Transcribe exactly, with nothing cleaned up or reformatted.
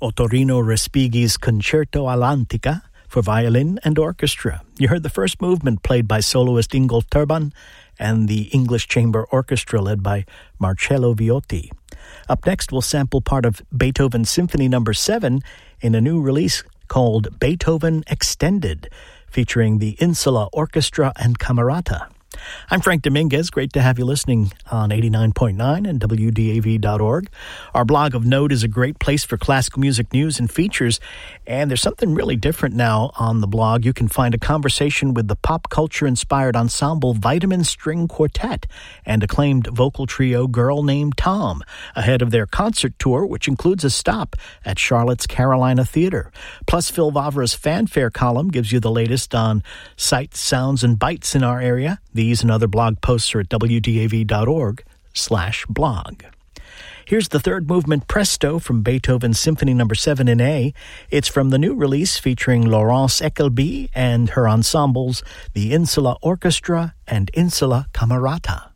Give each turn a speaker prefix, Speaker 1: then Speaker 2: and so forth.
Speaker 1: Ottorino Respighi's Concerto all'Antica for violin and orchestra. You heard the first movement played by soloist Ingolf Turban and the English Chamber Orchestra led by Marcello Viotti. Up next, we'll sample part of Beethoven Symphony Number seven in a new release called Beethoven Extended, featuring the Insula Orchestra and Camerata. I'm Frank Dominguez. Great to have you listening on eighty-nine point nine and W D A V dot org. Our blog of note is a great place for classical music news and features, and there's something really different now on the blog. You can find a conversation with the pop culture-inspired ensemble Vitamin String Quartet and acclaimed vocal trio Girl Named Tom ahead of their concert tour, which includes a stop at Charlotte's Carolina Theater. Plus, Phil Vavra's fanfare column gives you the latest on sights, sounds, and bites in our area. These and other blog posts are at W D A V dot org slash blog. Here's the third movement Presto from Beethoven Symphony Number seven in A. It's from the new release featuring Laurence Eckelby and her ensembles, the Insula Orchestra and Insula Camerata.